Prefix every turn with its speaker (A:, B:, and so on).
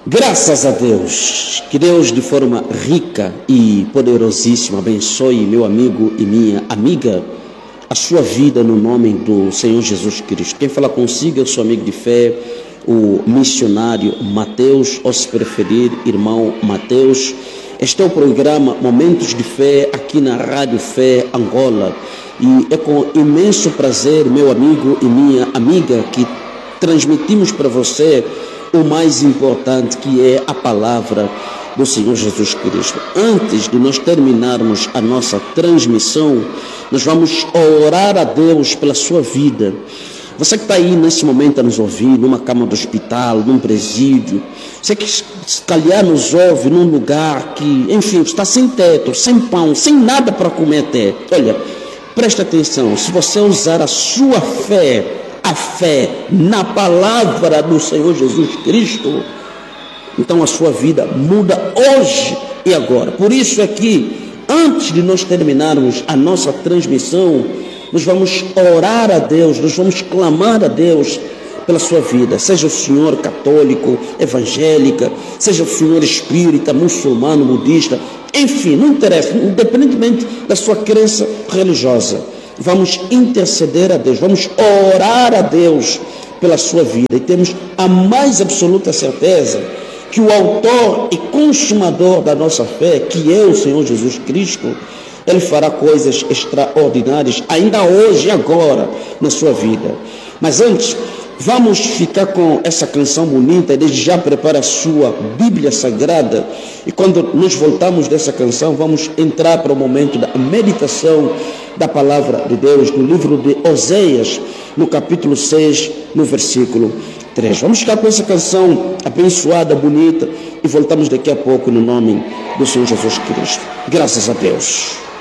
A: Graças a Deus, que Deus de forma rica e poderosíssima abençoe meu amigo e minha amiga, a sua vida no nome do Senhor Jesus Cristo. Quem fala consigo é o seu amigo de fé, o missionário Mateus, ou se preferir, irmão Mateus. Este é o programa Momentos de Fé aqui na Rádio Fé Angola, e é com imenso prazer, meu amigo e minha amiga, que transmitimos para você o mais importante, que é a palavra do Senhor Jesus Cristo. Antes de nós terminarmos a nossa transmissão, nós vamos orar a Deus pela sua vida. Você que está aí nesse momento a nos ouvir, numa cama do hospital, num presídio, você que se calhar nos ouve num lugar que, enfim, está sem teto, sem pão, sem nada para comer até. Olha, presta atenção, se você usar a sua fé, a fé na palavra do Senhor Jesus Cristo, então a sua vida muda hoje e agora. Por isso é que, antes de nós terminarmos a nossa transmissão, nós vamos orar a Deus, nós vamos clamar a Deus pela sua vida, seja o senhor católico, evangélica, seja o senhor espírita, muçulmano, budista, enfim, não interessa, independentemente da sua crença religiosa. Vamos interceder a Deus, vamos orar a Deus pela sua vida, e temos a mais absoluta certeza que o autor e consumador da nossa fé, que é o Senhor Jesus Cristo, Ele fará coisas extraordinárias ainda hoje e agora na sua vida. Mas antes, vamos ficar com essa canção bonita, e desde já prepara a sua Bíblia Sagrada, e quando nos voltamos dessa canção, vamos entrar para o momento da meditação da palavra de Deus, no livro de Oséias, no capítulo 6, no versículo 3. Vamos ficar com essa canção abençoada, bonita, e voltamos daqui a pouco no nome do Senhor Jesus Cristo. Graças a Deus.